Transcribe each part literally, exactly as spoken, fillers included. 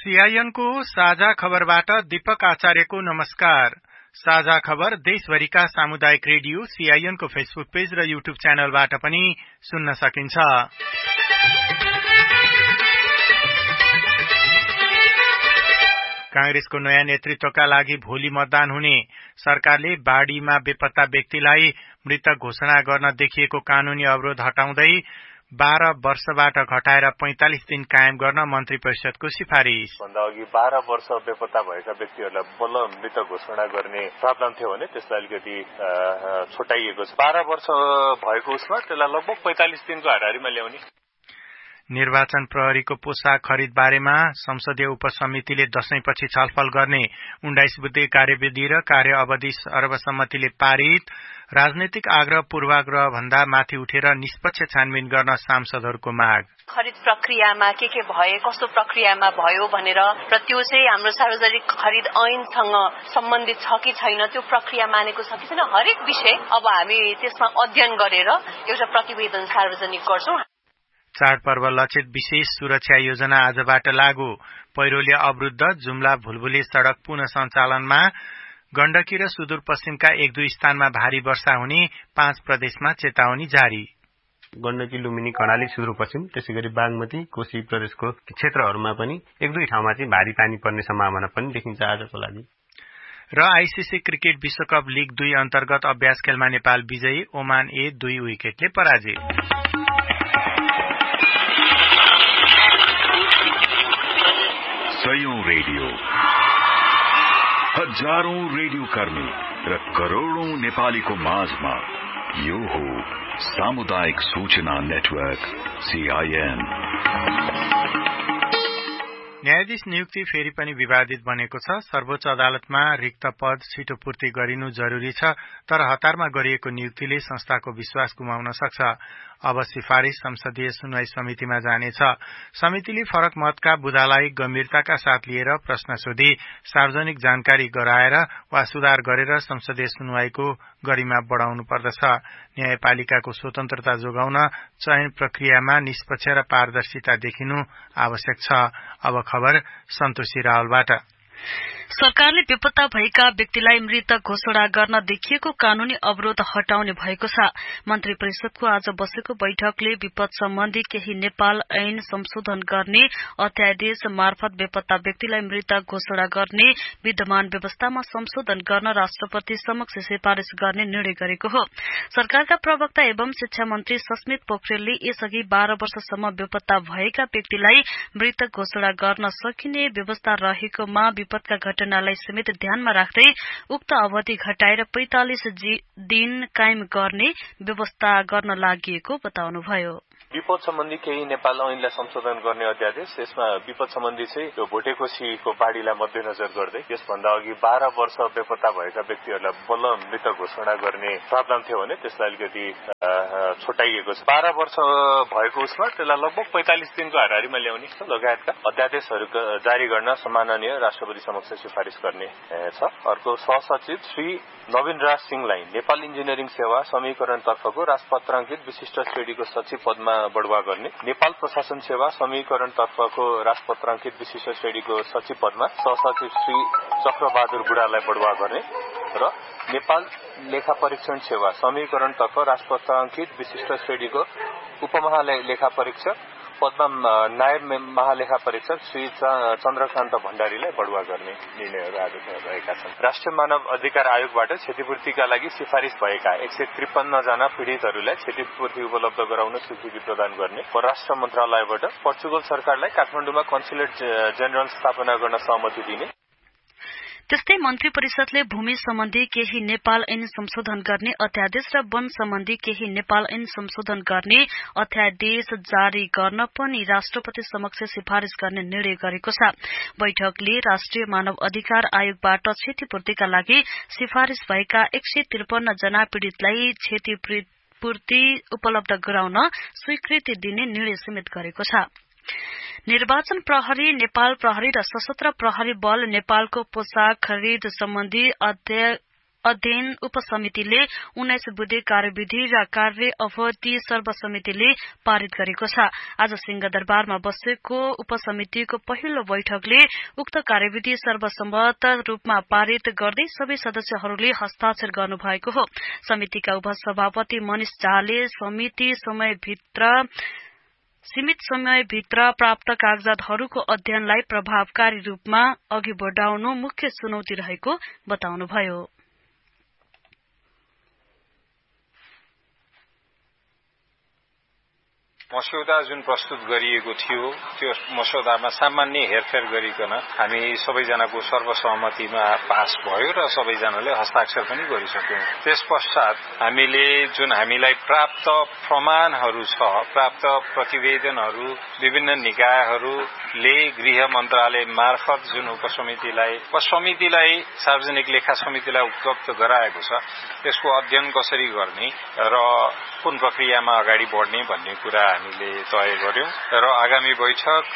CIN को साझा खबरबाट दीपक आचार्यको नमस्कार। साझा खबर देशभरिका सामुदायिक रेडियो सीआईएन को फेसबुक पेज र युट्युब च्यानलबाट पनि सुन्न सकिन्छ। कांग्रेसको नयाँ नेतृत्वका लागि भोलि मतदान हुने। सरकारले बाढ़ीमा बेपत्ता व्यक्तिलाई मृतक घोषणा गर्न देखिएको कानूनी अवरोध हटाउँदै बाह्र वर्षबाट घटाएर पैंतालिस दिन कायम गर्न मन्त्री परिषदको सिफारिस। भन्दा अघि बाह्र वर्ष बेपत्ता भएका व्यक्तिहरूलाई बल्ल मृत घोषणा गर्ने प्रावधान थियो भने त्यसलाई अलिकति छोटाइएको छ। बाह्र वर्ष भएको उसमा त्यसलाई लगभग पैंतालिस दिनको हाराहारीमा ल्याउने। निर्वाचन प्रहरीको पोसाक खरिद बारेमा संसदीय उपसमितिले दशैंपछि छलफल गर्ने। उन्नाइस बुद्धे कार्यविधि र कार्य अवधि सर्वसम्मतिले पारित। राजनैतिक आग्रह पूर्वाग्रह भन्दा माथि उठेर निष्पक्ष छानबिन गर्न सांसदहरूको माग। खरिद प्रक्रियामा के के भए, कस्तो प्रक्रियामा भयो भनेर र त्यो चाहिँ हाम्रो सार्वजनिक खरिद ऐनसँग सम्बन्धित छ कि छैन, त्यो प्रक्रिया मानेको छ कि छैन, हरेक विषय अब हामी त्यसमा अध्ययन गरेर एउटा प्रतिवेदन सार्वजनिक गर्छौं। चाडपर्व लक्षित विशेष सुरक्षा योजना आजबाट लागू। पहिरोले अवरुद्ध जुम्ला भुलभुले सड़क पुनः सञ्चालनमा। गण्डकी र सुदूरपश्चिमका एक दुई स्थानमा भारी वर्षा हुने। पाँच प्रदेशमा चेतावनी जारी। गण्डकी, लुम्बिनी, कर्णाली, सुदूरपश्चिम त्यसैगरी बागमती, कोशी प्रदेशको क्षेत्रहरूमा पनि एक दुई ठाउँमा चाहिँ भारी पानी पर्ने सम्भावना पनि देखिन्छ आजको लागि। र आईसीसी क्रिकेट विश्वकप लीग दुई अन्तर्गत अभ्यास खेलमा नेपाल विजयी। ओमान ए दुई विकेटले पराजित। सयौं रेडियो, हजारौं रेडियो कर्मी र करोड़ौं नेपालीको माझमा यो हो सामुदायिक सूचना नेटवर्क सीआईएन। न्यायाधीश नियुक्ति फेरि पनि विवादित बनेको छ। सर्वोच्च अदालतमा रिक्त पद छिटो पूर्ति गरिनु जरुरी छ, तर हतारमा गरिएको नियुक्तिले संस्थाको विश्वास गुमाउन सक्छ। अब सिफारिश संसदीय सुनवाई समितिमा जानेछ। समितिले फरक मतका बुदालाई गम्भीरताका साथ लिएर प्रश्न सोधी सार्वजनिक जानकारी गराएर वा सुधार गरेर संसदीय सुनवाईको गरिमा बढ़ाउनु पर्दछ। न्यायपालिकाको स्वतन्त्रता जोगाउन चयन प्रक्रियामा निष्पक्ष र पारदर्शिता देखिनु आवश्यक छ। अब खबर सन्तोषी रावलबाट। सरकारले बेपत्ता भएका व्यक्तिलाई मृत घोषणा गर्न देखिएको कानूनी अवरोध हटाउने भएको छ। मन्त्री परिषदको आज बसेको बैठकले विपद सम्बन्धी केही नेपाल ऐन संशोधन गर्ने, अध्यादेश मार्फत बेपत्ता व्यक्तिलाई मृत घोषणा गर्ने विद्यमान व्यवस्थामा संशोधन गर्न राष्ट्रपति समक्ष सिफारिश गर्ने निर्णय गरेको हो। सरकारका प्रवक्ता एवं शिक्षा मन्त्री सस्मित पोखरेलले यसअघि बाह्र वर्षसम्म बेपत्ता भएका व्यक्तिलाई मृत घोषणा गर्न सकिने व्यवस्था रहेकोमा विपदका घटनालाई समेत ध्यानमा राख्दै उक्त अवधि घटाएर पैंतालिस दिन कायम गर्ने व्यवस्था गर्न लागि बताउनुभयो। विपद सम्बन्धी केही नेपाल ऐनलाई संशोधन गर्ने अध्यादेश, यसमा विपद सम्बन्धी चाहिँ यो भोटेकोशीको बाढ़ीलाई मध्यनजर गर्दै यसभन्दा अघि बाह्र वर्ष बेपत्ता भएका व्यक्तिहरूलाई बल्ल मृत घोषणा गर्ने प्रावधान थियो भने त्यसलाई अलिकति छोटाइएको छ। बाह्र वर्ष भएको उसमा त्यसलाई लगभग पैंतालिस दिनको हाराहारीमा ल्याउने लगायतका अध्यादेशहरू जारी गर्न सम्माननीय राष्ट्रपति समक्ष सिफारिश गर्ने छ। अर्को सहसचिव श्री नवीन राज सिंहलाई नेपाल इन्जिनियरिङ सेवा समीकरण तर्फको राजपत्राङ्कित विशिष्ट श्रेणीको सचिव पदमा बढुवा गर्ने। नेपाल प्रशासन सेवा समीकरण तर्फको राजपत्राङ्कित विशिष्ट श्रेणीको सचिव पदमा सहसचिव श्री चक्रबहादुर बुढालाई बढुवा गर्ने र नेपाल लेखा परीक्षण सेवा समीकरण तर्फ राजपत्राङ्कित विशिष्ट श्रेणीको उपमहालेखा परीक्षक पदमा नायब महालेखा परीक्षक श्री चन्द्रकान्त भण्डारीलाई बढुवा गर्ने निर्णयहरू आज भएका छन्। राष्ट्रिय मानव अधिकार आयोगबाट क्षतिपूर्तिका लागि सिफारिस भएका एक सय त्रिपन्न जना पीड़ितहरूलाई क्षतिपूर्ति उपलब्ध गराउन स्वीकृति प्रदान गर्ने। परराष्ट्र मन्त्रालयबाट पोर्चुगल सरकारलाई काठमाडौँमा कन्सुलेट जेनरल स्थापना गर्न सहमति दिने। त्यस्तै मन्त्री परिषदले भूमि सम्बन्धी केही नेपाल ऐन संशोधन गर्ने अध्यादेश र वन सम्बन्धी केही नेपाल ऐन संशोधन गर्ने अध्यादेश जारी गर्न पनि राष्ट्रपति समक्ष सिफारिश गर्ने निर्णय गरेको छ। बैठकले राष्ट्रिय मानव अधिकार आयोगबाट क्षतिपूर्तिका लागि सिफारिश भएका एक सय त्रिपन्न जना पीड़ितलाई क्षतिपूर्ति उपलब्ध गराउन स्वीकृति दिने निर्णय समेत गरेको छ। निर्वाचन प्रहरी, नेपाल प्रहरी र सशस्त्र प्रहरी बल नेपालको पोसाक खरिद सम्बन्धी अध्ययन उपसमितिले उन्नाइस बुधे कार्यविधि र कार्य अवधि सर्वसमितिले पारित गरेको छ। आज सिंहदरबारमा बसेको उपसमितिको पहिलो बैठकले उक्त कार्यविधि सर्वसम्मत रूपमा पारित गर्दै सबै सदस्यहरूले हस्ताक्षर गर्नुभएको हो। समितिका उपसभापति मनिष झाले समिति समयभित्र सीमित समयभित्र प्राप्त कागजातहरूको अध्ययनलाई प्रभावकारी रूपमा अघि बढाउनु मुख्य चुनौती रहेको बताउनुभयो। मस्यौदा जुन प्रस्तुत गरिएको थियो त्यो मस्यौदामा सामान्य हेरफेर गरिकन हामी सबैजनाको सर्वसहमतिमा पास भयो र सबैजनाले हस्ताक्षर पनि गरिसक्यौं। त्यस पश्चात हामीले जुन हामीलाई प्राप्त प्रमाणहरू छ, प्राप्त प्रतिवेदनहरू विभिन्न निकायहरूले गृह मन्त्रालय मार्फत जुन उपसमितिलाई वा समितिलाई सार्वजनिक लेखा समितिलाई उपलब्ध गराएको छ त्यसको अध्ययन कसरी गर्ने र कुन प्रक्रियामा अगाडि बढ्ने भन्ने कुरा हामीले तय गर्यौं र आगामी बैठक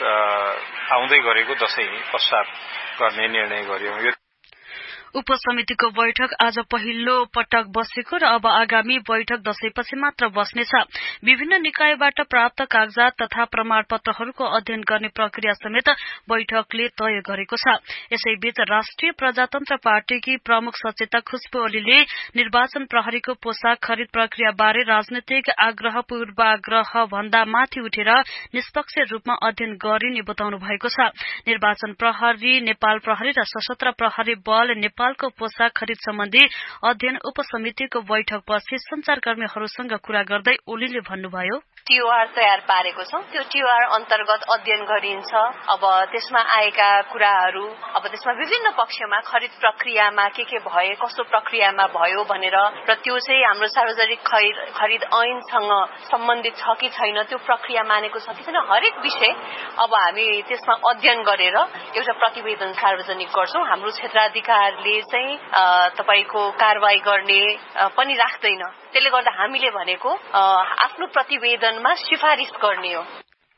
आउँदै गरेको दशैं पश्चात गर्ने निर्णय गर्यौं। उपसमितिको बैठक आज पहिलो पटक बसेको र अब आगामी बैठक दशैंपछि मात्र बस्नेछ। विभिन्न निकायबाट प्राप्त कागजात तथा प्रमाणपत्रहरूको अध्ययन गर्ने प्रक्रिया समेत बैठकले तय गरेको छ। यसैबीच राष्ट्रिय प्रजातन्त्र पार्टीकी प्रमुख सचेतक खुशबु ओलीले निर्वाचन प्रहरीको पोशाक खरिद प्रक्रिया बारे राजनैतिक आग्रह पूर्वाग्रह भन्दा माथि उठेर निष्पक्ष रूपमा अध्ययन गरिने बताउनु भएको छ। निर्वाचन प्रहरी, नेपाल प्रहरी र सशस्त्र प्रहरी बल नेपालको पोशाक खरिद सम्बन्धी अध्ययन उपसमितिको बैठकपछि संचारकर्मीहरूसँग कुरा गर्दै ओलीले भन्नुभयो, टीओआर तयार पारेको छौं। त्यो टीओआर अन्तर्गत अध्ययन गरिन्छ। अब त्यसमा आएका कुराहरू, अब त्यसमा विभिन्न पक्षमा खरिद प्रक्रियामा के के भए, कस्तो प्रक्रियामा भयो भनेर र त्यो चाहिँ हाम्रो सार्वजनिक खरिद ऐनसँग सम्बन्धित छ कि छैन, त्यो प्रक्रिया मानेको छ कि छैन, हरेक विषय अब हामी त्यसमा अध्ययन गरेर एउटा प्रतिवेदन सार्वजनिक गर्छौं। हाम्रो क्षेत्राधिकारले चाहिँ तपाईको कारबाही गर्ने पनि राख्दैन। त्यसले गर्दा हामीले भनेको आफ्नो प्रतिवेदनमा सिफारिस गर्ने हो।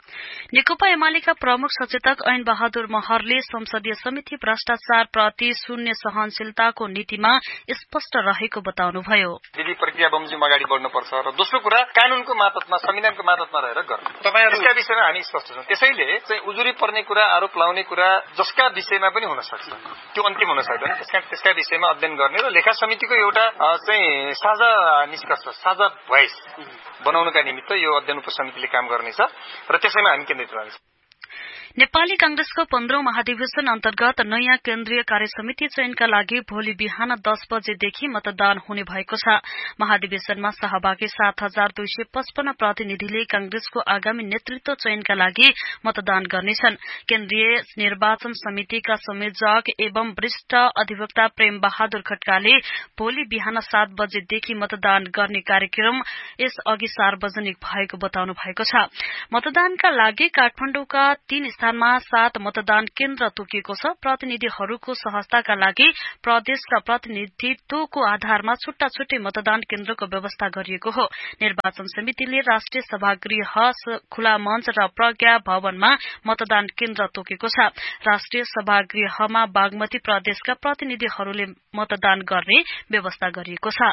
नेकपा एमालेका प्रमुख सचेतक ऐन बहादुर महरले संसदीय समिति भ्रष्टाचार प्रति शून्य सहनशीलताको नीतिमा स्पष्ट रहेको बताउनुभयो। विधि प्रक्रिया बमोजिम अगाडि बढ्नुपर्छ र दोस्रो कुरा कानूनको मातहतमा, संविधानको मातहतमा रहेर गर्नु। तपाईहरुका विषयमा हामी स्पष्ट छौं। त्यसैले चाहिँ उजुरी पर्ने कुरा, आरोप लाउने कुरा जसका विषयमा पनि हुन सक्छ, त्यो अन्तिम हुन सक्दैन। त्यसका त्यसका विषयमा अध्ययन गर्ने र लेखा समितिको एउटा चाहिँ साझा निष्कर्ष, साझा भोइस बनाउनका निमित्त यो अध्ययन उपसमितिले काम गर्नेछ र त्यसैमा हामी केन्द्रित रहनेछौँ। नेपाली कांग्रेसको पन्ध्रौं महाधिवेशन अन्तर्गत नयाँ केन्द्रीय कार्यसमिति चयनका लागि भोलि बिहान दस बजेदेखि मतदान हुने भएको छ। महाधिवेशनमा सहभागी सात हजार दुई सय पचपन्न प्रतिनिधिले कांग्रेसको आगामी नेतृत्व चयनका लागि मतदान गर्नेछन्। केन्द्रीय निर्वाचन समितिका संयोजक एवं वरिष्ठ अधिवक्ता प्रेम बहादुर खड्काले भोलि बिहान सात बजेदेखि मतदान गर्ने कार्यक्रम यसअघि सार्वजनिक भएको बताउनु भएको छ। मतदानका लागि काठमाडौँका तीन स्थानमा सात मतदान केन्द्र तोकिएको छ। प्रतिनिधिहरूको सहजताका लागि प्रदेश र प्रतिनिधित्वको आधारमा छुट्टा छुट्टै मतदान केन्द्रको व्यवस्था गरिएको हो। निर्वाचन समितिले राष्ट्रिय सभागृह, खुला मञ्च र प्रज्ञा भवनमा मतदान केन्द्र तोकेको छ। राष्ट्रिय सभागृहमा बागमती प्रदेशका प्रतिनिधिहरूले मतदान गर्ने व्यवस्था गरिएको छ।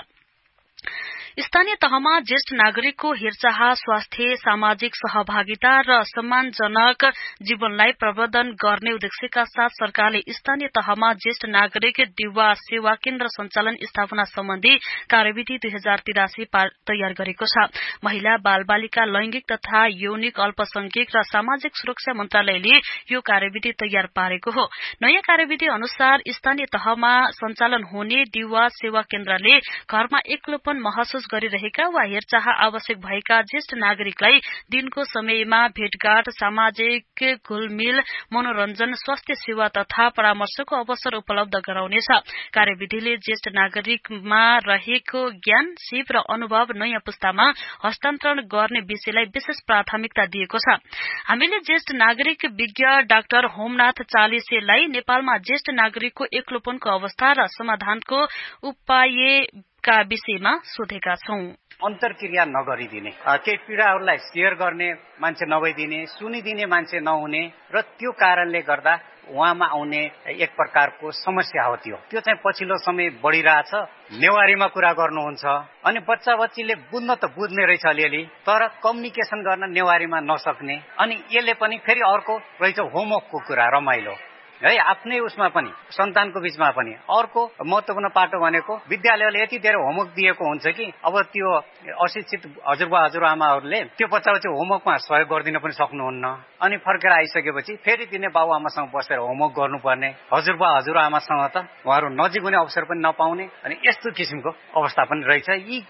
स्थानीय तहमा ज्येष्ठ नागरिकको हेरचाह, स्वास्थ्य, सामाजिक सहभागिता र सम्मानजनक जीवनलाई प्रवर्धन गर्ने उद्देश्यका साथ सरकारले स्थानीय तहमा ज्येष्ठ नागरिक दिवा सेवा केन्द्र सञ्चालन स्थापना सम्बन्धी कार्यविधि दुई हजार तिरासी तयार गरेको छ। महिला, बाल बालिका, लैंगिक तथा यौनिक अल्पसंख्यक र सामाजिक सुरक्षा मन्त्रालयले यो कार्यविधि तयार पारेको हो। नयाँ कार्यविधि अनुसार स्थानीय तहमा सञ्चालन हुने दिवा सेवा केन्द्रले घरमा एक्लोपन महसुस गरिरहेका वा हेरचाह आवश्यक भएका ज्येष्ठ नागरिकलाई दिनको समयमा भेटघाट, सामाजिक घुलमिल, मनोरञ्जन, स्वास्थ्य सेवा तथा परामर्शको अवसर उपलब्ध गराउनेछ। कार्यविधिले ज्येष्ठ नागरिकमा रहेको ज्ञान, सिप र अनुभव नयाँ पुस्तामा हस्तान्तरण गर्ने विषयलाई विशेष प्राथमिकता दिएको छ। हामीले ज्येष्ठ नागरिक विज्ञ डाक्टर होमनाथ चालिसेलाई नेपालमा ज्येष्ठ नागरिकको एक्लोपनको अवस्था र समाधानको उपाय का विषयमा सोधेका छौं। अन्तर्क्रिया नगरिदिने, केही पीड़ाहरूलाई शेयर गर्ने मान्छे नभइदिने, सुनिदिने मान्छे नहुने र त्यो कारणले गर्दा उहाँमा आउने एक प्रकारको समस्या हो। त्यो त्यो चाहिँ पछिल्लो समय बढिरहेछ। नेवारीमा कुरा गर्नुहुन्छ अनि बच्चा बच्चीले बुझ्न त बुझ्ने रहेछ अलिअलि, तर कम्युनिकेसन गर्न नेवारीमा नसक्ने। अनि यसले पनि फेरि अर्को रहेछ होमवर्कको कुरा, रमाइलो है आफ्नै उसमा पनि सन्तानको बीचमा पनि। अर्को महत्त्वपूर्ण पाटो भनेको विद्यालयले यति धेरै होमवर्क दिएको हुन्छ कि अब त्यो अशिक्षित हजुरबा हजुरआमाहरूले त्यो बच्चालाई चाहिँ होमवर्कमा सहयोग गरिदिन पनि सक्नुहुन्न। अनि फर्केर आइसकेपछि फेरि तिनी बाबुआमासँग बसेर होमवर्क गर्नुपर्ने, हजुरबा हजुरआमासँग त उहाँहरू नजिक हुने अवसर पनि नपाउने। अनि यस्तो किसिमको अवस्था पनि रहेछ। यी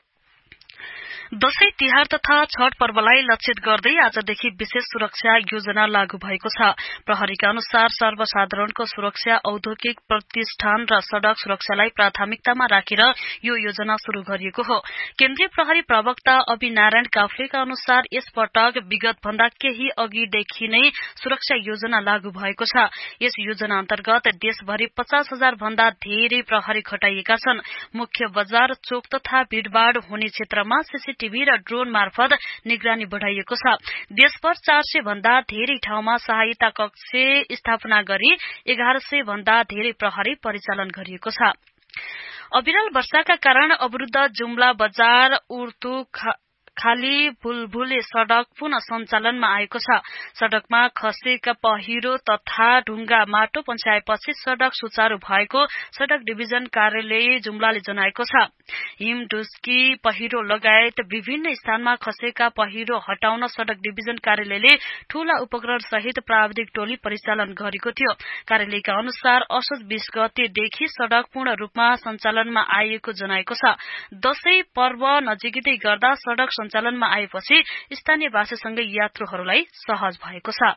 दशैं तिहार तथा छठ पर्वलाई लक्षित गर्दै आजदेखि विशेष सुरक्षा योजना लागू भएको छ। प्रहरीका अनुसार सर्वसाधारणको सुरक्षा, औद्योगिक प्रतिष्ठान र सड़क सुरक्षालाई प्राथमिकतामा राखेर यो योजना शुरू गरिएको हो। केन्द्रीय प्रहरी प्रवक्ता अभि नारायण काफ्लेका अनुसार यस पटक विगत भन्दा केही अघिदेखि नै सुरक्षा योजना लागू भएको छ। यस योजना अन्तर्गत देशभरि पचास हजार भन्दा धेरै प्रहरी खटाइएका छन्। मुख्य बजार, चोक तथा भीड़भाड़ हुने क्षेत्रमा टीभी र ड्रोन मार्फत निगरानी बढ़ाइएको छ। देशभर चार सय भन्दा धेरै ठाउँमा सहायता कक्ष स्थापना गरी एघार सय भन्दा धेरै प्रहरी परिचालन गरिएको छ। अविरल वर्षाका कारण अवरुद्ध जुम्ला बजार उर्तु खाली भुलभुले सड़क पुनः सञ्चालनमा आएको छ। सड़कमा खसेका पहिरो तथा ढुंगा माटो पन्छाएपछि सड़क सुचारू भएको सड़क डिभिजन कार्यालय जुम्लाले जनाएको छ। हिम, डुस्की, पहिरो लगायत विभिन्न स्थानमा खसेका पहिरो हटाउन सड़क डिभिजन कार्यालयले ठूला उपकरण सहित प्राविधिक टोली परिचालन गरेको थियो। कार्यालयका अनुसार असोज बीस गतेदेखि सड़क पूर्ण रूपमा सञ्चालनमा आएको जनाएको छ। दशैं पर्व नजिकै गर्दा सड़क सञ्चालनमा आएपछि स्थानीयवासीसँगै यात्रुहरूलाई सहज भएको छ।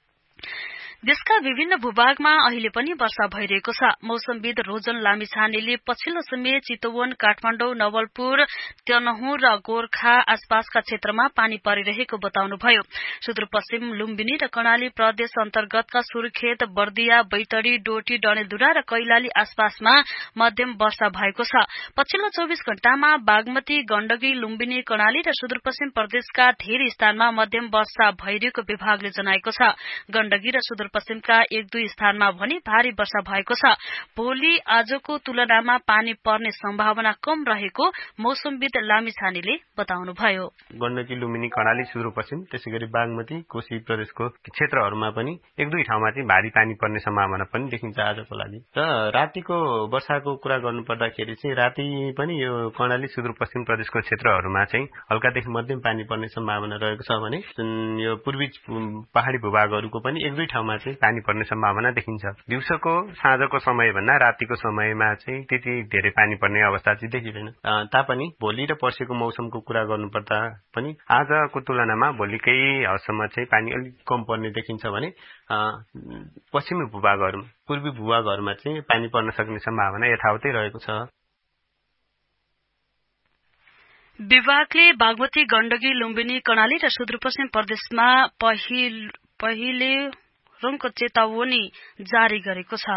देशका विभिन्न भूभागमा अहिले पनि वर्षा भइरहेको छ। मौसमविद रोजन लामिछानेले पछिल्लो समय चितवन, काठमाडौँ, नवलपुर, तनहुँ र गोर्खा आसपासका क्षेत्रमा पानी परिरहेको बताउनुभयो। सुदूरपश्चिम लुम्बिनी र कर्णाली प्रदेश अन्तर्गतका सुर्खेत, बर्दिया, बैतडी, डोटी, डडेलधुरा र कैलाली आसपासमा मध्यम वर्षा भएको छ। पछिल्लो चौबीस घण्टामा बागमती, गण्डकी, लुम्बिनी, कर्णाली र सुदूरपश्चिम प्रदेशका धेरै स्थानमा मध्यम वर्षा भइरहेको विभागले जनाएको छ। गण्डकी र सुदूर पश्चिमका एक दुई स्थानमा भने भारी वर्षा भएको छ। भोलि आजको तुलनामा पानी पर्ने सम्भावना कम रहेको मौसमविद लामिछानेले बताउनुभयो। गण्डकी, लुम्बिनी, कर्णाली, सुदूरपश्चिम त्यसैगरी बागमती, कोशी प्रदेशको क्षेत्रहरूमा पनि एक दुई ठाउँमा चाहिँ भारी पानी पर्ने सम्भावना पनि देखिन्छ आजको लागि। र रातिको वर्षाको कुरा गर्नुपर्दाखेरि चाहिँ राति पनि यो कर्णाली, सुदूरपश्चिम प्रदेशको क्षेत्रहरूमा चाहिँ हल्कादेखि मध्यम पानी पर्ने सम्भावना रहेको छ भने यो पूर्वी पहाड़ी भूभागहरूको पनि एक दुई ठाउँमा चाहिँ पानी पर्ने सम्भावना देखिन्छ। दिउँसोको साँझको समय भन्दा रातिको समयमा चाहिँ त्यति धेरै पानी पर्ने अवस्था चाहिँ देखिँदैन। तापनि भोलि र पर्सिको मौसमको कुरा गर्नुपर्दा पनि आजको तुलनामा भोलिकै हदसम्म चाहिँ पानी अलिक कम पर्ने देखिन्छ भने पश्चिमी भूभागहरूमा, पूर्वी भूभागहरूमा चाहिँ पानी पर्न सक्ने सम्भावना यथावतै रहेको छ। विभागले बागमती, गण्डकी, लुम्बिनी, कर्णाली र सुदूरपश्चिम प्रदेशमा पहिले रङको चेतावनी जारी गरेको छ।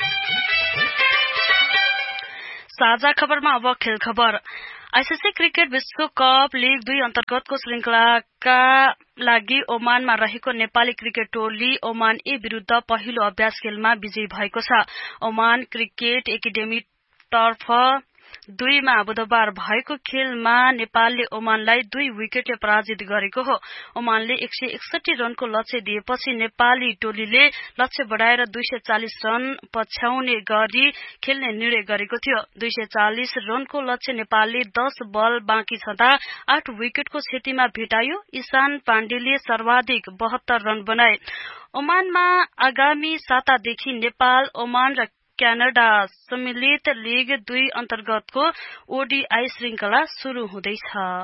साझा खबरमा अब खेल खबर। आईसीसी क्रिकेट विश्वकप लीग दुई अन्तर्गतको श्रृंखलाका लागि ओमानमा रहेको नेपाली क्रिकेट टोली ओमान ए विरूद्ध पहिलो अभ्यास खेलमा विजयी भएको छ। ओमान क्रिकेट एकाडेमी तर्फ दुईमा बुधबार भएको खेलमा नेपालले ओमानलाई दुई विकेटले पराजित गरेको हो। ओमानले एक सय एकसठी रनको लक्ष्य दिएपछि नेपाली टोलीले लक्ष्य बढ़ाएर दुई सय चालिस रन पछ्याउने गरी खेल्ने निर्णय गरेको थियो। दुई सय चालिस रनको लक्ष्य नेपालले दस बल बाँकी छँदा आठ विकेटको क्षतिमा भेटायो। ईशान पाण्डेले सर्वाधिक बहत्तर रन बनाए। ओमानमा आगामी सातादेखि नेपाल, ओमान र क्यानाडा सम्मिलित लीग दुई अन्तर्गतको ओडीआई श्रृंखला शुरू हुँदैछ।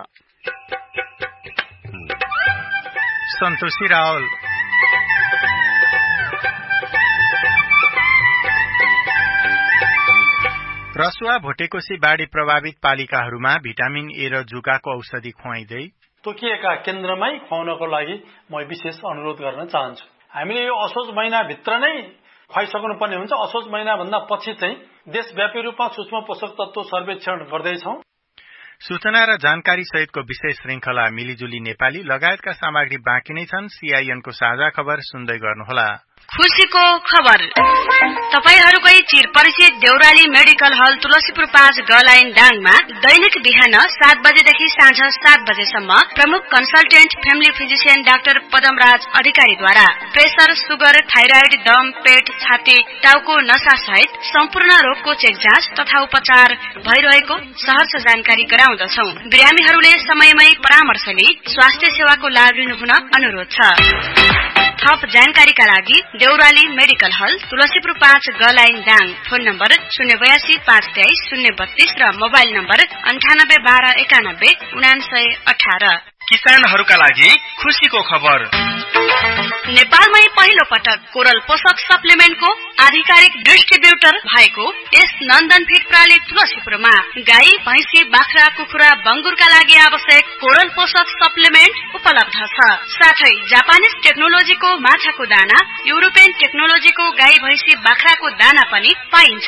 सन्तोषी रावल। रसुवा भोटेकोशी बाढ़ी प्रभावित पालिकाहरूमा भिटामिन ए र जुकाको औषधि खुवाइदै तोकिएका केन्द्रमै खुवाउनको लागि म विशेष अनुरोध गर्न चाहन्छु। हामीले यो असोज महिनाभित्र नै खुवाइसक्नु पर्ने हुन्छ। असोज महिना भन्दा पछि चाहिँ देशव्यापी रूपमा सूक्ष्म पोषक तत्व सर्वेक्षण गर्दैछौं। सूचना र जानकारी सहितको विशेष श्रृंखला मिलिजुली नेपाली लगायतका सामग्री बाँकी नै छन्। सीआईएनको साझा खबर सुन्दै गर्नुहोला। खुशीको खबर। तपाईहरुकै चिरपरिचित देउराली मेडिकल हल तुलसीपुर पाँच गलाइन डाङमा दैनिक बिहान सात बजेदेखि साँझ सात बजेसम्म प्रमुख consultant family physician doctor Padamraj अधिकारीद्वारा प्रेसर, सुगर, थाइराइड, दम, पेट, छाती, टाउको नसा सहित सम्पूर्ण रोगको चेक जाँच तथा उपचार भइरहेको सहर्ष जानकारी गराउँदछौ। बिरामीहरूले समयमै परामर्श लिई स्वास्थ्य सेवाको लाभ लिनुहुन अनुरोध छ। थप जानकारीका लागि देउराली मेडिकल हल तुलसीपुर पाँच गलाइन दाङ। फोन नम्बर शून्य बयासी पाँच तेइस शून्य बत्तीस र मोबाइल नम्बर अन्ठानब्बे बाह्र एकानब्बे उनासय अठार। किसानहरूका लागि खुशीको खबर। नेपालमै पहिलो पटक कोरल पोषक सप्लिमेन्टको आधिकारिक डिस्ट्रिब्युटर भएको यस नन्दन फिड प्रणाली तुलसीपुरमा गाई, भैँसी, बाख्रा, कुखुरा, बंगुरका लागि आवश्यक कोरल पोषक सप्लिमेन्ट उपलब्ध छ। साथै जापानिज टेक्नोलोजीको माछाको दाना, युरोपियन टेक्नोलोजीको गाई, भैँसी, बाख्राको दाना पनि पाइन्छ।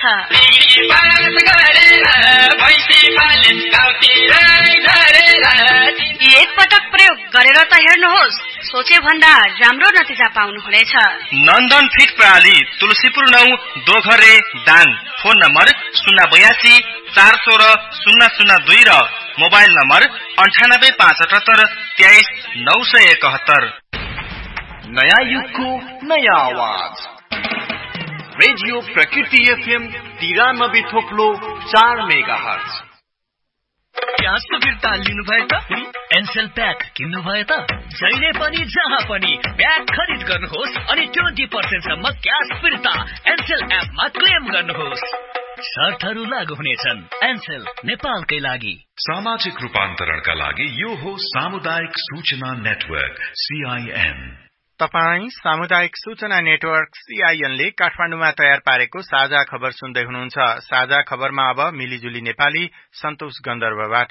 एक पटक प्रयोग गरेर त हेर्नुहोस्, सोचे भन्दा राम्रो नतिजा पाउनुहुनेछ। नन्दन फिड प्रणाली तुलसीपुर नौ दोघरे दाङ। फोन नम्बर शून्य बयासी चार सोह्र शून्य शून्य दुई र मोबाइल नम्बर अन्ठानब्बे पाँच अठहत्तर तेइस नौ सय एकहत्तर। नयाँ युगको नयाँ आवाज रेडियो प्रकृति एफएम तिरानब्बे थोप्लो चार मेगा हर्ज। क्या सुविधा लिनु भयो त? एनसेल प्याक किन्नु भयो त? जहिले पनि जहाँ पनि प्याक खरिद गर्नुहोस् अनि ट्वेन्टी पर्सेन्ट सम्म क्यास फिर्ता एनसेल एपमा क्लेम गर्नुहोस्। शर्तहरू लागू हुनेछन्। एनसेल नेपालकै लागि। सामाजिक रूपान्तरणका लागि यो हो सामुदायिक सूचना नेटवर्क सीआईएन। तपाई सामुदायिक सूचना नेटवर्क सीआईएन ले काठमाडौँमा तयार पारेको साझा खबर सुन्दै हुनुहुन्छ। साझा खबरमा अब मिलिजुली नेपाली सन्तोष गन्धर्वबाट।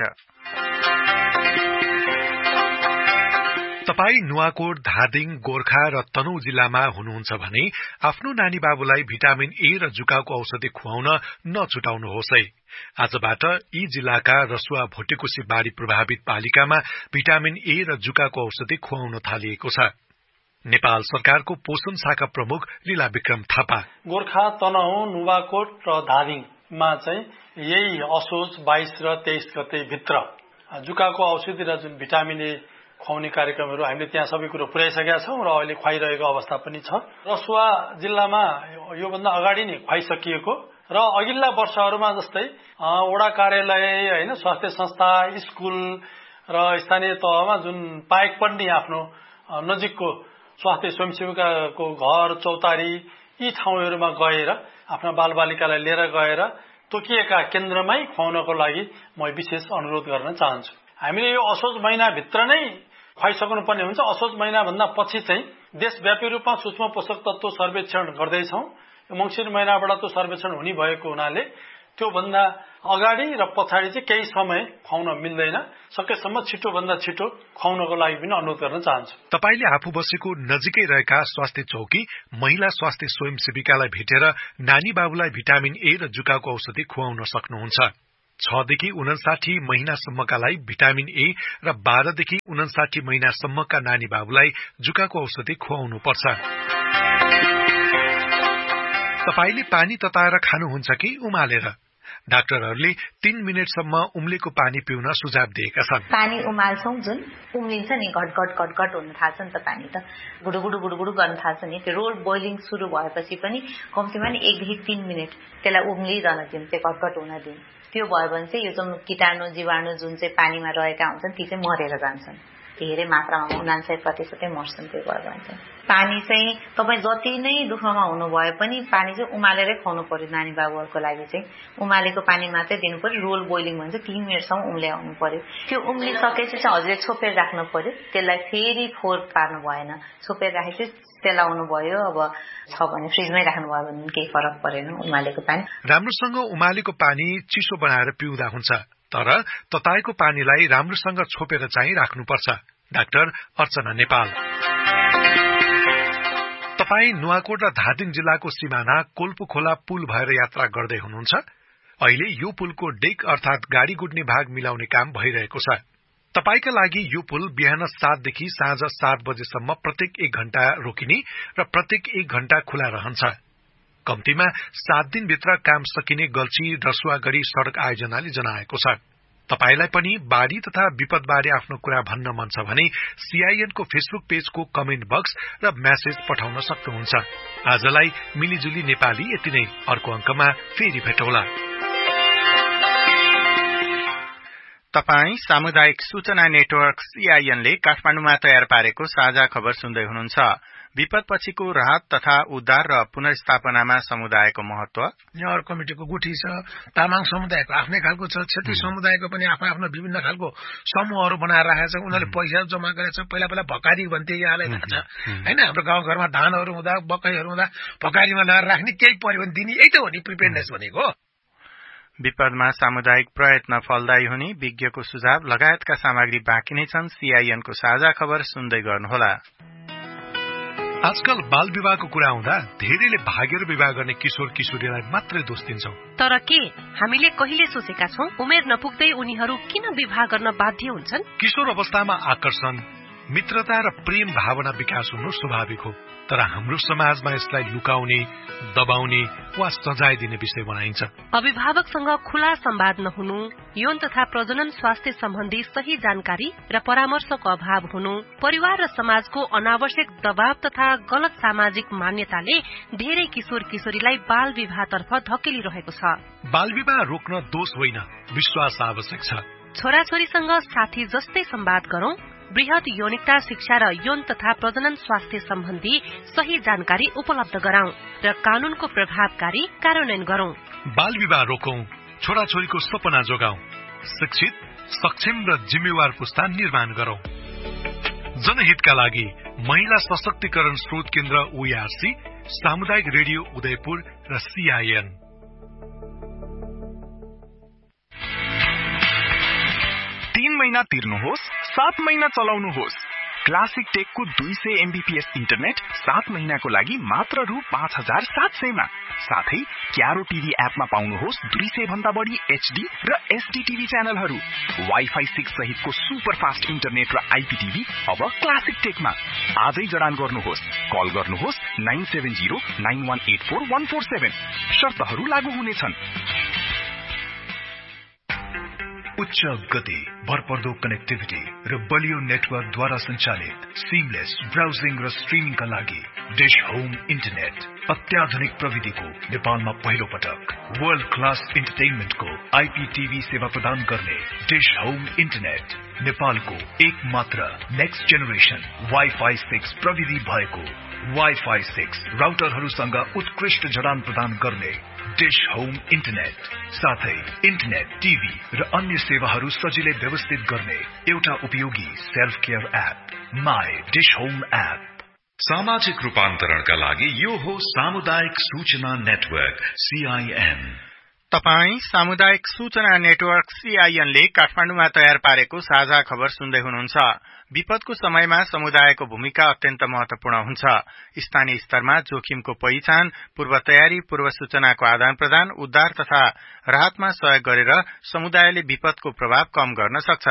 तपाई नुवाकोट, धादिङ, गोर्खा र तनहुँ जिल्लामा हुनुहुन्छ भने आफ्नो नानी बाबुलाई भिटामिन ए र जुकाको औषधि खुवाउन नछुटाउनुहोस् है। आजबाट यी जिल्लाका रसुवा, भोटेकोशी बाढी प्रभावित पालिकामा भिटामिन ए र जुकाको औषधि खुवाउन थालिएको छ। नेपाल सरकारको पोषण शाखा प्रमुख लीला विक्रम थापा गोर्खा, तनहुँ, नुवाकोट र धादिङमा चाहिँ यही असोज बाइस र तेइस गते भित्र जुकाको औषधि र जुन भिटामिन ए खुवाउने कार्यक्रमहरू हामीले त्यहाँ सबै कुरो पुर्याइसकेका छौं र अहिले खुवाइरहेको अवस्था पनि छ। रसुवा जिल्लामा योभन्दा अगाडि नै खुवाइसकिएको र अघिल्ला वर्षहरूमा जस्तै वडा कार्यालय हैन, स्वास्थ्य संस्था, स्कुल र स्थानीय तहमा जुन पाएक पनि आफ्नो नजिकको स्वास्थ्य स्वयंसेविकाको घर, चौतारी यी ठाउँहरूमा गएर आफ्ना बालबालिकालाई लिएर गएर तोकिएका केन्द्रमै खुवाउनको लागि म विशेष अनुरोध गर्न चाहन्छु। हामीले यो असोज महिनाभित्र नै खुवाइसक्नु पर्ने हुन्छ। असोज महिनाभन्दा पछि चाहिँ देशव्यापी रूपमा सूक्ष्म पोषक तत्व सर्वेक्षण गर्दैछौं। मङ्सिर महिनाबाट त्यो सर्वेक्षण हुने भएको हुनाले त्यो भन्दा अगाडि र पछाडि चाहिँ केही समय खुवाउन मिल्दैन। सकेसम्म छिटो भन्दा छिटो खुवाउनको लागि पनि अनुरोध गर्न चाहन्छु। तपाईले आफू बसेको नजिकै रहेका स्वास्थ्य चौकी, महिला स्वास्थ्य स्वयंसेविकालाई भेटेर नानी बाबुलाई भिटामिन ए र जुकाको औषधि खुवाउन सक्नुहुन्छ। छ देखि उनासाठी महिनासम्मका लागि भिटामिन ए र बाह्र देखि उनासाठी महिनासम्मका नानी बाबुलाई जुकाको औषधि खुवाउनु पर्छ। तपाईले पानी तताएर खानुहुन्छ कि उमालेर? डाक्टरहरूले तीन मिनटसम्म उम्लेको पानी पिउन सुझाव दिएका छन्। पानी उमाल्छौं जुन उम्लिन्छ नि, घटघट घटघट हुन थाल्छ नि त, पानी त गुडुगुडु गुडुगुडु गर्न थाल्छ नि। त्यो रोल बोइलिङ सुरु भएपछि पनि कम्तीमा नि एकदेखि तीन मिनट त्यसलाई उम्लिरहन दिउँ, त्यो घटघट हुन दिउँ। त्यो भयो भने चाहिँ यो चाहिँ कीटाणु जीवाणु जुन चाहिँ पानीमा रहेका हुन्छन् ती चाहिँ मरेर जान्छन्। धेरै मात्रामा उनान्सय प्रतिशतै मर्छन्। त्यो भयो भने चाहिँ पानी चाहिँ तपाईँ जति नै दुःखमा हुनु भए पनि पानी चाहिँ उमालेरै खुवाउनु पर्यो। नानी बाबुहरूको लागि चाहिँ उमालेको पानी मात्रै दिनु पर्यो। रोल बोइलिङ भन्छ तीन मिनटसम्म उम्ल्याउनु पर्यो। त्यो उम्लिसकेपछि चाहिँ हजुरले छोपेर राख्नु पर्यो। त्यसलाई फेरि फोहोर पार्नु भएन। छोपेर राखेपछि सेलाउनु भयो। अब छ भने फ्रिजमै राख्नु भयो भने केही फरक परेन उमालेको पानी। राम्रोसँग उमालेको पानी चिसो बनाएर पिउँदा हुन्छ, तर तताएको पानीलाई राम्रोसँग छोपेर चाहिँ राख्नुपर्छ। डाक्टर अर्चना नेपाल। तपाई नुवाकोट र धादिङ जिल्लाको सिमाना कोल्पु खोला पुल भएर यात्रा गर्दै हुनुहुन्छ। अहिले यो पुलको डेक अर्थात गाडी गुड्ने भाग मिलाउने काम भइरहेको छ। तपाईका लागि यो पुल बिहान सातदेखि साँझ सात बजेसम्म प्रत्येक एक घण्टा रोकिने र प्रत्येक एक घण्टा खुला रहन्छ। कम्तीमा सात दिनभित्र काम सकिने गल्छी रसुवागढ़ी सड़क आयोजनाले जनाएको छ। तपाईलाई पनि बाढ़ी तथा विपदबारे आफ्नो कुरा भन्न मन छ भने सीआईएन को फेसबुक पेजको कमेन्ट बक्स र मेसेज पठाउन सक्नुहुन्छ। आजलाई मिलिजुली नेपाली यति नै। अर्को अंकमा फेरि भेटौला। तपाई सामुदायिक सूचना नेटवर्क सीआईएन ले काठमाडौँमा तयार पारेको साझा खबर सुन्दै हुनुहुन्छ। विपदपछिको राहत तथा उद्धार र पुनर्स्थापनामा समुदायको महत्व। नेवार कमिटिको गुठी छ, तामाङ समुदायको आफ्नै खालको छ, क्षेत्री समुदायको पनि आफ्नो आफ्नो विभिन्न खालको समूहहरू बनाएर राखेको छ। उनीहरूले पैसा जम्मा गरेको छ। पहिला पहिला भकारी भन्थे, यहाँलाई थाहा छ हैन? हाम्रो गाउँघरमा धानहरू हुँदा बकैहरू हुँदा भकारीमा लगाएर राख्ने, केही पर्यो भने दिने, यही त हो नि प्रिपेयर्डनेस भनेको। विपदमा सामुदायिक प्रयत्न फलदायी हुने विज्ञको सुझाव लगायतका सामग्री बाँकी नै छन्। सीआईएनको साझा खबर सुन्दै गर्नुहोला। आजकल बाल विवाहको कुरा आउँदा धेरैले भागेर विवाह गर्ने किशोर किशोरीलाई मात्रै दोष दिन्छौं। तर के हामीले कहिले सोचेका छौं उमेर नपुग्दै उनीहरू किन विवाह गर्न बाध्य हुन्छन्? किशोर अवस्थामा आकर्षण, मित्रता र प्रेम भावना विकास हुनु स्वाभाविक हो। तर हाम्रो समाजमा यसलाई लुकाउने, दबाउने वा सजाय दिने विषय बनाइन्छ। अभिभावकसँग खुला संवाद नहुनु, यौन तथा प्रजनन स्वास्थ्य सम्बन्धी सही जानकारी र परामर्शको अभाव हुनु, परिवार र समाजको अनावश्यक दबाव तथा गलत सामाजिक मान्यताले धेरै किशोर किशोरीलाई बाल विवाहतर्फ धकेलिरहेको छ। बाल विवाह रोक्न दोष होइन, विश्वास आवश्यक छ। छोराछोरीसँग साथी जस्तै संवाद गरौं, बृहत यौनिकता शिक्षा र यौन तथा प्रजनन स्वास्थ्य सम्बन्धी सही जानकारी उपलब्ध गराउँ र कानूनको प्रभावकारी कार्यान्वयन गरौं। बाल विवाह रोकौं, छोराछोरीको सपना जोगाउँ, शिक्षित, सक्षम र जिम्मेवार पुस्ता निर्माण गरौं। जनहितका लागि महिला सशक्तिकरण स्रोत केन्द्र ओईआरसी, सामुदायिक रेडियो उदयपुर र सीआईएन। तीन महिना तिर्नुहोस्, सात महिना चलाउनुहोस्। क्लासिक टेकको दुई सय एमबीपीएस इन्टरनेट सात महिनाको लागि मात्र रु पाँच हजार सात सयमा। साथै क्यारो टिभी एपमा पाउनुहोस् दुई सय भन्दा बढी एचडी र एसडी टिभी च्यानलहरू। वाइफाई सिक्स सहितको सुपर फास्ट इन्टरनेट र आईपीटीभी अब क्लासिक टेकमा। आजै जडान गर्नुहोस्। कल गर्नुहोस् nine seven zero nine one eight four one four seven. शर्तहरू लागू हुनेछन्। उच्च गति, भरपर्दो कनेक्टिभिटी र बलियो नेटवर्कद्वारा सञ्चालित सिमलेस ब्राउजिङ र स्ट्रिमिङका लागि डिश होम इन्टरनेट। अत्याधुनिक प्रविधिको नेपालमा पहिलो पटक वर्ल्ड क्लास इन्टरटेनमेन्टको आईपीटीभी सेवा प्रदान गर्ने डिश होम इन्टरनेट नेपालको एक मात्र नेक्स्ट जेनेरेसन वाइफाई सिक्स प्रविधि भएको वाइफाई सिक्स राउटरहरूसँग उत्कृष्ट जडान प्रदान गर्ने डिश होम इन्टरनेट। साथै इन्टरनेट, टिभी र अन्य सेवाहरू सजिलै व्यवस्थित गर्ने एउटा उपयोगी self care app, my dish home app. सामाजिक रूपान्तरणका लागि यो हो सामुदायिक सूचना नेटवर्क सीआईएन। तपाई सामुदायिक सूचना नेटवर्क सीआईएन ले काठमाडौँमा तयार पारेको साझा खबर सुन्दै हुनुहुन्छ। विपदको समयमा समुदायको भूमिका अत्यन्त महत्वपूर्ण हुन्छ। स्थानीय स्तरमा जोखिमको पहिचान, पूर्व तयारी, पूर्व सूचनाको आदान प्रदान, उद्धार तथा राहतमा सहयोग गरेर समुदायले विपदको प्रभाव कम गर्न सक्छ।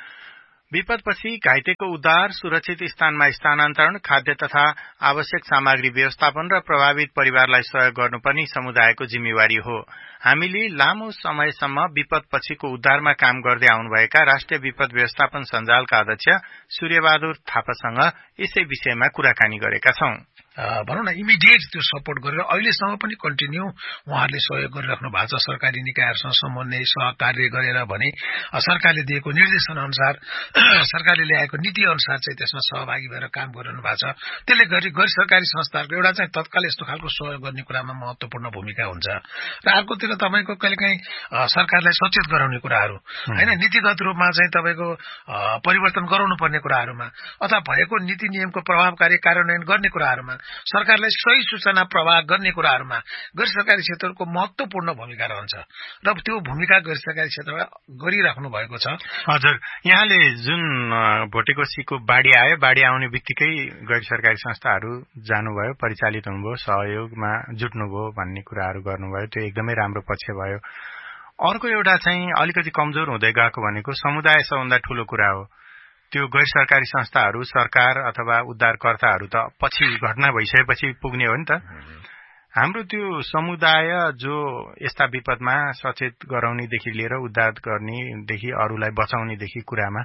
विपदपछि घाइतेको उद्धार, सुरक्षित स्थानमा स्थानान्तरण, खाद्य तथा आवश्यक सामग्री व्यवस्थापन र प्रभावित परिवारलाई सहयोग गर्नुपर्ने समुदायको जिम्मेवारी हो। हामीले लामो समयसम्म विपदपछिको उद्धारमा काम गर्दै आउनुभएका राष्ट्रिय विपद व्यवस्थापन सञ्जालका अध्यक्ष सूर्यबहादुर थापासँग यसै विषयमा कुराकानी गरेका छौं। भनौँ न इमिडिएट त्यो सपोर्ट गरेर अहिलेसम्म पनि कन्टिन्यू उहाँहरूले सहयोग गरिराख्नु भएको छ। सरकारी निकायहरूसँग समन्वय सहकार्य गरेर भने सरकारले दिएको निर्देशन अनुसार सरकारले ल्याएको नीति अनुसार चाहिँ त्यसमा सहभागी भएर काम गरिरहनु भएको छ। त्यसले गरी गैर सरकारी संस्थाहरूको एउटा चाहिँ तत्काल यस्तो खालको सहयोग गर्ने कुरामा महत्वपूर्ण भूमिका हुन्छ र अर्कोतिर तपाईँको कहिलेकाहीँ सरकारलाई सचेत गराउने कुराहरू होइन, नीतिगत रूपमा चाहिँ तपाईँको परिवर्तन गराउनु पर्ने कुराहरूमा अथवा भएको नीति नियमको प्रभावकारी कार्यान्वयन गर्ने कुराहरूमा सरकारलाई सही सूचना प्रवाह गर्ने कुराहरूमा गैर सरकारी क्षेत्रको महत्वपूर्ण भूमिका रहन्छ र त्यो भूमिका गैर सरकारी क्षेत्रमा गरिराख्नु भएको छ। हजुर, यहाँले जुन भोटेकोसीको बाढ़ी आयो, बाढ़ी आउने बित्तिकै गैर सरकारी संस्थाहरू जानुभयो, परिचालित हुनुभयो, सहयोगमा जुट्नुभयो भन्ने कुराहरू गर्नुभयो, त्यो एकदमै राम्रो पक्ष भयो। अर्को एउटा चाहिँ अलिकति कमजोर हुँदै गएको भनेको समुदाय सबभन्दा ठूलो कुरा हो। त्यो गैर सरकारी संस्थाहरू, सरकार अथवा उद्धारकर्ताहरू त पछि घटना भइसकेपछि पुग्ने हो नि त। हाम्रो त्यो समुदाय जो यस्ता विपदमा सचेत गराउनेदेखि लिएर उद्धार गर्नेदेखि अरूलाई बचाउनेदेखि कुरामा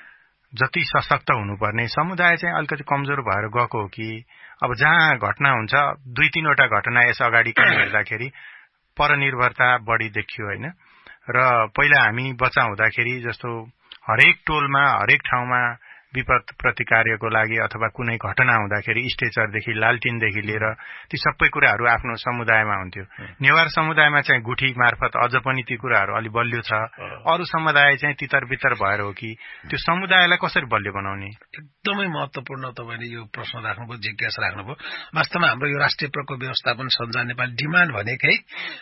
जति सशक्त हुनुपर्ने समुदाय चाहिँ अलिकति कमजोर भएर गएको हो कि अब जहाँ घटना हुन्छ दुई तीनवटा घटना यस अगाडि हेर्दाखेरि परनिर्भरता बढी देखियो होइन। र पहिला हामी बच्चा हुँदाखेरि जस्तो हरेक टोलमा हरेक ठाउँमा विपद प्रतिकार्यको लागि अथवा कुनै घटना हुँदाखेरि स्ट्रेचरदेखि लालटिनदेखि लिएर ती सबै कुराहरू आफ्नो समुदायमा हुन्थ्यो। नेवार समुदायमा चाहिँ गुठी मार्फत अझ पनि ती कुराहरू अलि बलियो छ। अरू समुदाय चाहिँ तितर बितर भएर हो कि त्यो समुदायलाई कसरी बलियो बनाउने? एकदमै महत्वपूर्ण तपाईले यो प्रश्न राख्नुभयो, जिज्ञासा राख्नुभयो। वास्तवमा हाम्रो यो राष्ट्रिय प्रकोप व्यवस्थापन सञ्जाल नेपाल डिमान्ड भनेकै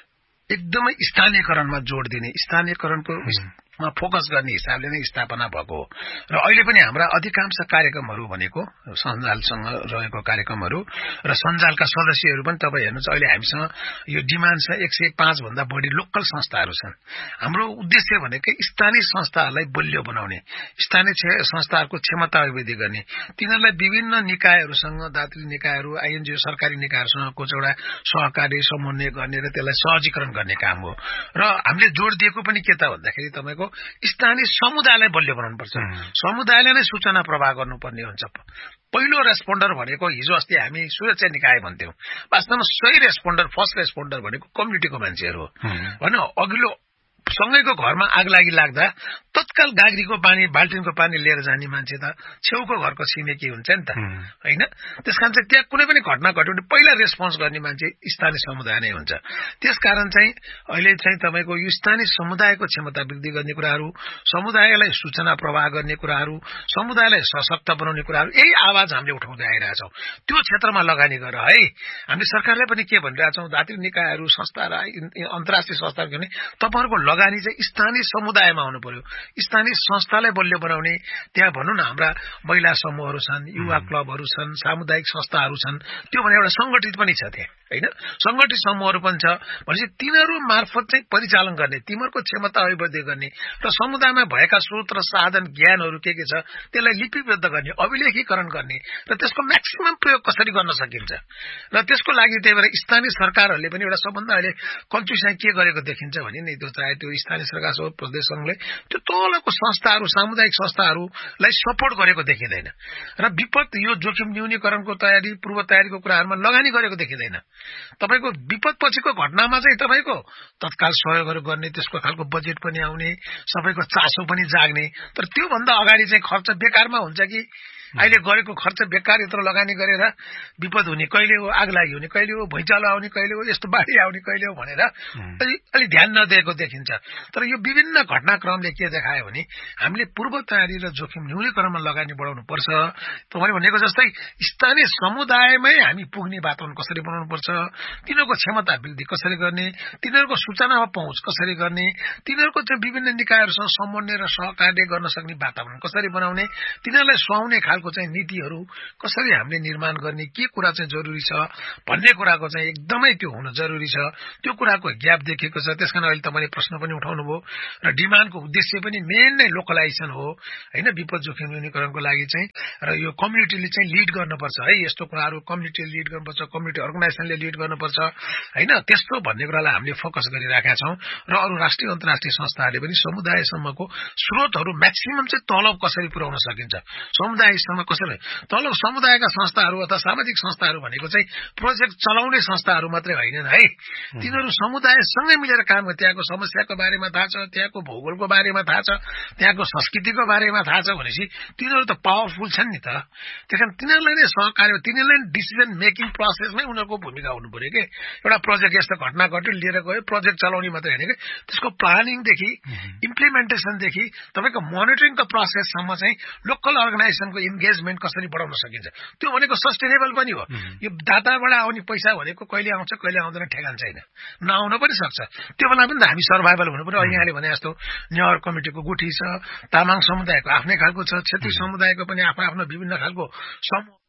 एकदमै स्थानीयकरणमा जोड दिने, स्थानीयकरणको मा फोकस गर्ने हिसाबले नै स्थापना भएको हो। र अहिले पनि हाम्रा अधिकांश कार्यक्रमहरू भनेको सञ्जालसँग रहेको कार्यक्रमहरू र सञ्जालका सदस्यहरू पनि तपाईँ हेर्नुहोस् अहिले हामीसँग यो डिमान्ड छ एक सय पाँच भन्दा बढी लोकल संस्थाहरू छन्। हाम्रो उद्देश्य भनेकै स्थानीय संस्थाहरूलाई बलियो बनाउने, स्थानीय संस्थाहरूको क्षमता अभिवृद्धि गर्ने, तिनीहरूलाई विभिन्न निकायहरूसँग, दात्री निकायहरू, आइएनजिओ सरकारी निकायहरूसँगको एउटा सहकारी समन्वय गर्ने र त्यसलाई सहजीकरण गर्ने काम हो। र हामीले जोड दिएको पनि के त भन्दाखेरि तपाईको स्थानीय समुदायलाई बलियो बनाउनु पर्छ। समुदायले नै सूचना प्रवाह गर्नुपर्ने हुन्छ। पहिलो रेस्पोन्डर भनेको हिजो अस्ति हामी सुरक्षा निकाय भन्थ्यौं, वास्तवमा सही रेस्पोन्डर, फर्स्ट रेस्पोन्डर भनेको कम्युनिटीको मान्छेहरू हो होइन। अघिल्लो सँगैको घरमा आग लागि लाग्दा तत्काल गाग्रीको पानी, बाल्टिनको पानी लिएर जाने मान्छे त छेउको घरको छिमेकी हुन्छ नि त होइन। त्यसकारण चाहिँ त्यहाँ कुनै पनि घटना घट्यो भने पहिला रेस्पोन्स गर्ने मान्छे स्थानीय समुदाय नै हुन्छ। त्यसकारण चाहिँ अहिले चाहिँ तपाईको यो स्थानीय समुदायको क्षमता वृद्धि गर्ने कुराहरू, समुदायलाई सूचना प्रवाह गर्ने कुराहरू, समुदायलाई सशक्त बनाउने कुराहरू, यही आवाज हामीले उठाउँदै आइरहेछौँ। त्यो क्षेत्रमा लगानी गर है। हामीले सरकारलाई पनि के भनिरहेछौँ, दात्री निकायहरू, संस्था र अन्तर्राष्ट्रिय संस्थाहरू भने तपाईहरुको लगानी चाहिँ स्थानीय समुदायमा हुनु पर्यो। स्थानीय संस्थालाई बलियो बनाउने, त्यहाँ भनौं न हाम्रा महिला समूहहरू छन्, युवा क्लबहरू छन्, सामुदायिक संस्थाहरू छन्, त्यो भने एउटा संगठित पनि छ त्यहाँ हैन। संगठित समूहहरू पनि छ भनेपछि तिनीहरू मार्फत चाहिँ परिचालन गर्ने, तिमीहरूको क्षमता अभिवृद्धि गर्ने र समुदायमा भएका स्रोत र साधन ज्ञानहरू के के छ त्यसलाई लिपिबद्ध गर्ने, अभिलेखीकरण गर्ने र त्यसको म्याक्सिमम प्रयोग कसरी गर्न सकिन्छ। र त्यसको लागि त्यही भएर स्थानीय सरकारहरूले पनि एउटा सबभन्दा अहिले कन्ट्री चाहिँ के गरेको देखिन्छ भने नि, त्यो चाहे त्यो स्थानीय सरकार हो, प्रदेश संघले त्यो तलको संस्थाहरू, सामुदायिक संस्थाहरूलाई सपोर्ट गरेको देखिँदैन र विपद यो जोखिम न्यूनीकरणको तयारी, पूर्व तयारीको कुराहरूमा लगानी गरेको देखिँदैन। तपाईको विपद पछिको घटनामा चाहिँ तपाईको तत्काल सहयोगहरू गर्ने, त्यसको खालको बजेट पनि आउने, सबैको चासो पनि जाग्ने, तर त्यो भन्दा अगाडि चाहिँ खर्च बेकारमा हुन्छ कि अहिले गरेको खर्च बेकार, यत्रो लगानी गरेर विपद हुने कहिले हो, आग लागि हुने कहिले हो, भुइँचालो आउने कहिले हो, यस्तो बाढी आउने कहिले हो भनेर अलि अलि ध्यान नदिएको देखिन्छ। तर यो विभिन्न घटनाक्रमले के देखायो भने हामीले पूर्व तयारी र जोखिम न्यूनीकरणमा लगानी बढाउनु पर्छ। तपाईले भनेको जस्तै स्थानीय समुदायमै हामी पुग्ने वातावरण कसरी बनाउनु पर्छ, तिनीहरूको क्षमता वृद्धि कसरी गर्ने, तिनीहरूको सूचनामा पहुँच कसरी गर्ने, तिनीहरूको चाहिँ विभिन्न निकायहरूसँग समन्वय र सहकार्य गर्न सक्ने वातावरण कसरी बनाउने, तिनीहरूलाई सुहाउने खालको चाहिँ नीतिहरू कसरी हामीले निर्माण गर्ने, के कुरा चाहिँ जरुरी छ भन्ने कुराको चाहिँ एकदमै त्यो हुन जरुरी छ। त्यो कुराको ग्याप देखेको छ। त्यसकारण अहिले तपाईले प्रश्न पनि उठाउनु भयो र डिमान्डको उद्देश्य पनि मेन नै लोकलाइजेसन हो हैन। विपद जोखिम न्यूनीकरणको लागि चाहिँ र यो कम्युनिटीले चाहिँ लिड गर्नुपर्छ है। यस्तो कुराहरू कम्युनिटीले लिड गर्नुपर्छ, कम्युनिटी अर्गनाइजेसनले लिड गर्नुपर्छ हैन। त्यस्तो भन्ने कुरालाई हामीले फोकस गरिराखेका छौं र अरू राष्ट्रिय अन्तर्राष्ट्रिय संस्थाहरूले पनि समुदायसम्मको स्रोतहरू म्याक्सिमम चाहिँ तलब कसरी पुर्याउन सकिन्छ, समुदाय कसरी तल समुदायका संस्थाहरू अथवा सामाजिक संस्थाहरू भनेको चाहिँ प्रोजेक्ट चलाउने संस्थाहरू मात्रै होइनन् है। तिनीहरू समुदायसँगै मिलेर काम गर्छ। त्यहाँको समस्याको बारेमा थाहा छ, त्यहाँको भूगोलको बारेमा थाहा छ, त्यहाँको संस्कृतिको बारेमा थाहा छ भनेपछि तिनीहरू त पावरफुल छन् नि त। त्यसकारण तिनीहरूलाई नै सहकार्य, तिनीहरूलाई डिसिजन मेकिङ प्रोसेसमै उनीहरूको भूमिका हुनु पर्यो कि एउटा प्रोजेक्ट यस्तो घटना घट्यो लिएर गयो, प्रोजेक्ट चलाउने मात्रै होइन कि त्यसको प्लानिङदेखि इम्प्लिमेन्टेसनदेखि तपाईँको मोनिटरिङको प्रोसेससम्म चाहिँ लोकल अर्गनाइजेसनको इन्गेजमेन्ट कसरी बढाउन सकिन्छ। त्यो भनेको सस्टेनेबल पनि हो। यो दाताबाट आउने पैसा भनेको कहिले आउँछ कहिले आउँदैन ठेगान छैन, नआउन पनि सक्छ। त्यो बेला पनि त हामी सर्भाइभल हुनु पर्यो। यहाँले भने जस्तो नेवार कमिटीको गुठी छ, तामाङ समुदायको आफ्नै खालको छ, क्षेत्री समुदायको पनि आफ्नो आफ्नो विभिन्न खालको समूह